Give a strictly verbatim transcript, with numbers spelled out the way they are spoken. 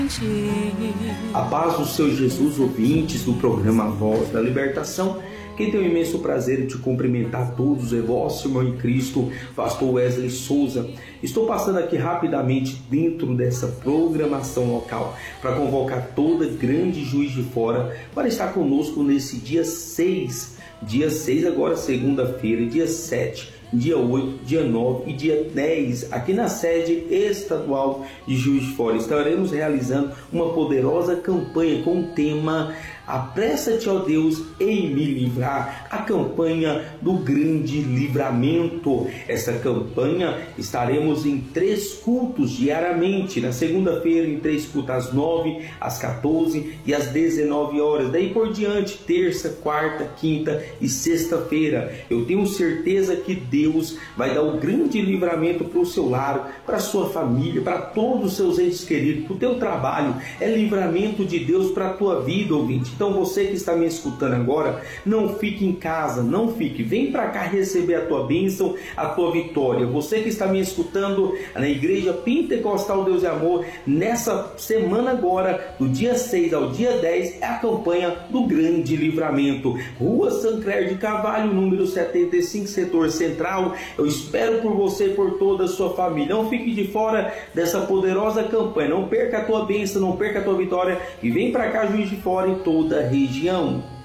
A paz do Senhor Jesus, ouvintes do programa Voz da Libertação. Quem tem o imenso prazer de cumprimentar a todos, é vosso irmão em Cristo, pastor Wesley Souza. Estou passando aqui rapidamente dentro dessa programação local para convocar toda grande Juiz de Fora para estar conosco nesse dia seis. Dia seis agora, segunda-feira, dia sete, dia oito, dia nove e dia dez, aqui na sede estadual de Juiz de Fora. Estaremos realizando uma poderosa campanha com o tema Apressa-te, ó Deus, em me livrar, a campanha do grande livramento. Essa campanha estaremos em três cultos diariamente, na segunda-feira em três cultos, às nove, às quatorze e às dezenove horas. Daí por diante, terça, quarta, quinta e sexta-feira. Eu tenho certeza que Deus vai dar o grande livramento para o seu lar, para a sua família, para todos os seus entes queridos, para o teu trabalho. É livramento de Deus para a tua vida, ouvinte. Então você que está me escutando agora, não fique em casa, não fique. Vem para cá receber a tua bênção, a tua vitória. Você que está me escutando na Igreja Pentecostal Deus e Amor, nessa semana agora, do dia seis ao dia dez, é a campanha do grande livramento. Rua Sancler de Carvalho, número setenta e cinco, setor central. Eu espero por você e por toda a sua família. Não fique de fora dessa poderosa campanha. Não perca a tua bênção, não perca a tua vitória. E vem para cá, Juiz de Fora, em toda a região.